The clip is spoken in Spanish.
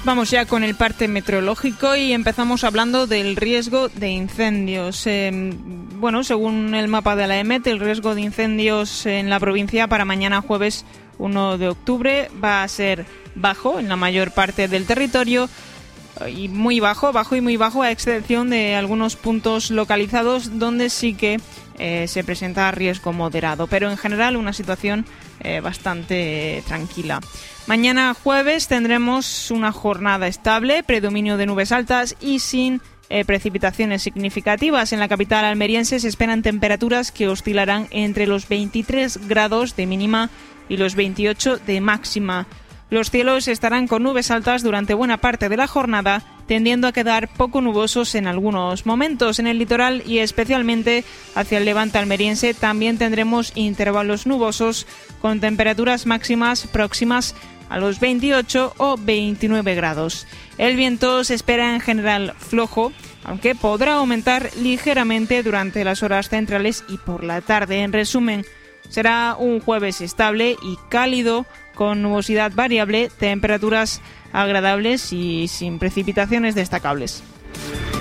Vamos ya con el parte meteorológico y empezamos hablando del riesgo de incendios. Según el mapa de la EMET, el riesgo de incendios en la provincia para mañana jueves 1 de octubre va a ser bajo en la mayor parte del territorio y muy bajo y muy bajo, a excepción de algunos puntos localizados donde sí que se presenta riesgo moderado, pero en general una situación bastante tranquila. Mañana jueves tendremos una jornada estable, predominio de nubes altas y sin precipitaciones significativas. En la capital almeriense se esperan temperaturas que oscilarán entre los 23 grados de mínima y los 28 de máxima. Los cielos estarán con nubes altas durante buena parte de la jornada, tendiendo a quedar poco nubosos en algunos momentos. En el litoral y especialmente hacia el levante almeriense también tendremos intervalos nubosos con temperaturas máximas próximas a los 28 o 29 grados. El viento se espera en general flojo, aunque podrá aumentar ligeramente durante las horas centrales y por la tarde. En resumen, será un jueves estable y cálido, con nubosidad variable, temperaturas agradables y sin precipitaciones destacables.